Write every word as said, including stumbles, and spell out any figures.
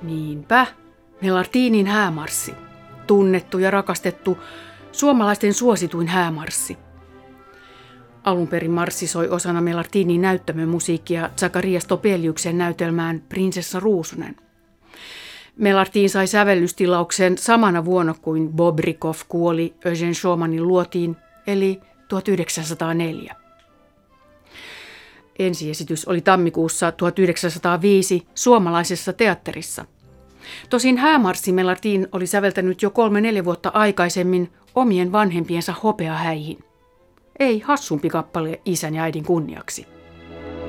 Niinpä, Melartinin häämarssi. Tunnettu ja rakastettu, suomalaisten suosituin häämarssi. Alun perin marssi soi osana Melartinin näyttämömusiikkia Zakarias Topeliuksen näytelmään Prinsessa Ruusunen. Melartin sai sävellystilauksen samana vuonna kuin Bobrikov kuoli Eugene Schumannin luotiin, eli tuhatyhdeksänsataaneljä. Ensiesitys oli tammikuussa tuhatyhdeksänsataaviisi suomalaisessa teatterissa. Tosin häämarssi Melartin oli säveltänyt jo kolme neljä vuotta aikaisemmin omien vanhempiensa hopeahäihin. Ei hassumpi kappale isän ja äidin kunniaksi.